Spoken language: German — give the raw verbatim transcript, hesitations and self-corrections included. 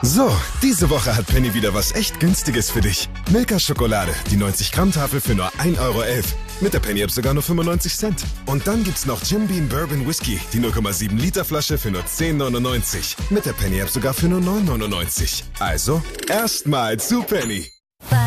So, diese Woche hat Penny wieder was echt Günstiges für dich. Milka Schokolade, die neunzig Gramm Tafel für nur ein Euro elf. Mit der Penny-App sogar nur fünfundneunzig Cent. Und dann gibt's noch Jim Beam Bourbon Whisky, die null Komma sieben Liter Flasche für nur zehn neunundneunzig. Mit der Penny-App sogar für nur neun neunundneunzig. Also, erstmal zu Penny.